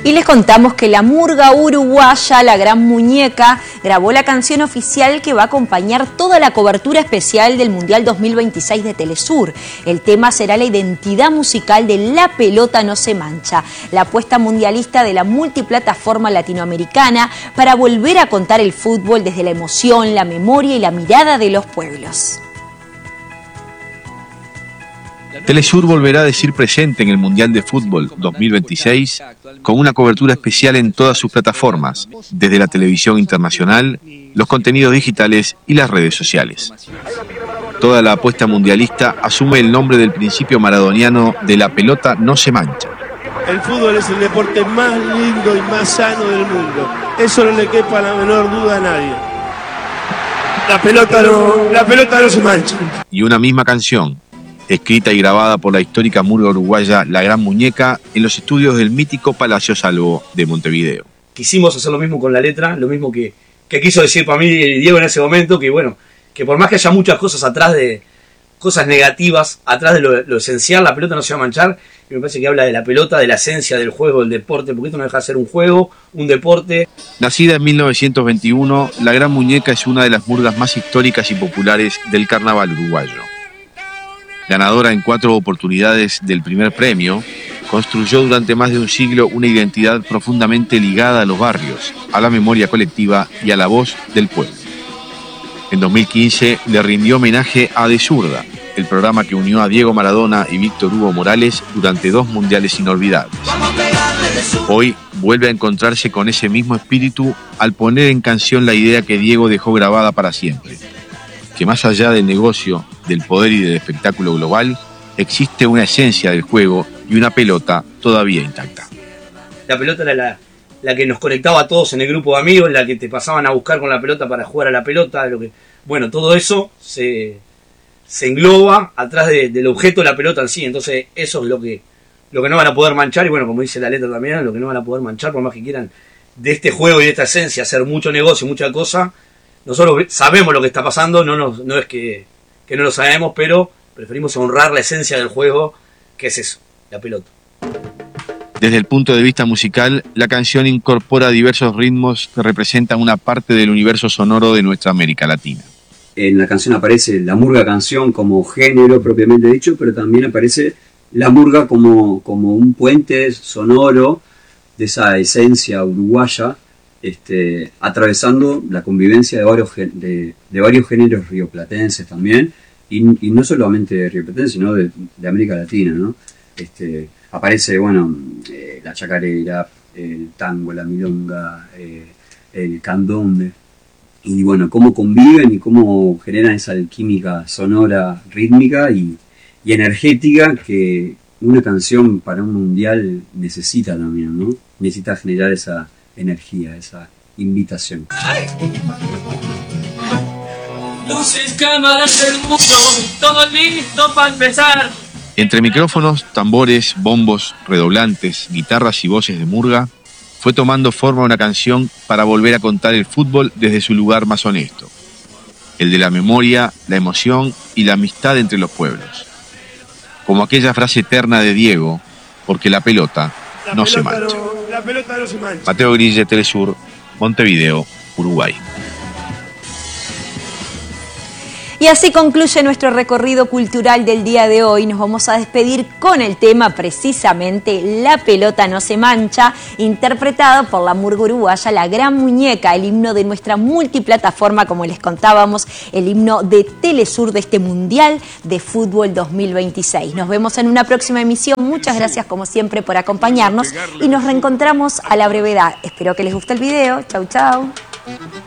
Y les contamos que la murga uruguaya, La Gran Muñeca, grabó la canción oficial que va a acompañar toda la cobertura especial del Mundial 2026 de Telesur. El tema será la identidad musical de La Pelota No Se Mancha, la apuesta mundialista de la multiplataforma latinoamericana para volver a contar el fútbol desde la emoción, la memoria y la mirada de los pueblos. Telesur volverá a decir presente en el Mundial de Fútbol 2026 con una cobertura especial en todas sus plataformas, desde la televisión internacional, los contenidos digitales y las redes sociales. Toda la apuesta mundialista asume el nombre del principio maradoniano de La Pelota No Se Mancha. El fútbol es el deporte más lindo y más sano del mundo. Eso no le quepa la menor duda a nadie. La pelota no se mancha. Y una misma canción, escrita y grabada por la histórica murga uruguaya La Gran Muñeca en los estudios del mítico Palacio Salvo de Montevideo. Quisimos hacer lo mismo con la letra, lo mismo que quiso decir para mí Diego en ese momento, que bueno, que por más que haya muchas cosas atrás de cosas negativas, atrás de lo esencial, la pelota no se va a manchar, y me parece que habla de la pelota, de la esencia del juego, del deporte, porque esto no deja de ser un juego, un deporte. Nacida en 1921, La Gran Muñeca es una de las murgas más históricas y populares del carnaval uruguayo. Ganadora en 4 oportunidades del primer premio, construyó durante más de un siglo una identidad profundamente ligada a los barrios, a la memoria colectiva y a la voz del pueblo. En 2015 le rindió homenaje a De Zurda, el programa que unió a Diego Maradona y Víctor Hugo Morales durante 2 mundiales inolvidables. Hoy vuelve a encontrarse con ese mismo espíritu al poner en canción la idea que Diego dejó grabada para siempre, que más allá del negocio, del poder y del espectáculo global, existe una esencia del juego y una pelota todavía intacta. La pelota era la que nos conectaba a todos en el grupo de amigos, la que te pasaban a buscar con la pelota para jugar a la pelota. Bueno, todo eso se engloba atrás del objeto de la pelota en sí. Entonces eso es lo que no van a poder manchar. Y bueno, como dice la letra también, lo que no van a poder manchar, por más que quieran de este juego y de esta esencia hacer mucho negocio, mucha cosa. Nosotros sabemos lo que está pasando, no es que no lo sabemos, pero preferimos honrar la esencia del juego, que es eso, la pelota. Desde el punto de vista musical, la canción incorpora diversos ritmos que representan una parte del universo sonoro de nuestra América Latina. En la canción aparece la murga canción como género propiamente dicho, pero también aparece la murga como un puente sonoro de esa esencia uruguaya, atravesando la convivencia de varios géneros rioplatenses también, y no solamente rioplatenses, sino de América Latina, ¿no? Aparece, bueno, la chacarera, el tango, la milonga, el candombe, y bueno, cómo conviven y cómo generan esa química sonora, rítmica y energética que una canción para un mundial necesita también, ¿no? Necesita generar esa energía, esa invitación. Luces, cámaras, el mundo, todo listo para empezar. Entre micrófonos, tambores, bombos, redoblantes, guitarras y voces de murga, fue tomando forma una canción para volver a contar el fútbol desde su lugar más honesto, el de la memoria, la emoción y la amistad entre los pueblos. Como aquella frase eterna de Diego, porque la pelota no se mancha. La pelota no se mancha. Mateo Grille, Telesur, Montevideo, Uruguay. Y así concluye nuestro recorrido cultural del día de hoy. Nos vamos a despedir con el tema precisamente La Pelota No Se Mancha, interpretado por la murga uruguaya La Gran Muñeca, el himno de nuestra multiplataforma, como les contábamos, el himno de Telesur de este Mundial de Fútbol 2026. Nos vemos en una próxima emisión. Muchas gracias como siempre por acompañarnos y nos reencontramos a la brevedad. Espero que les guste el video. Chau, chau.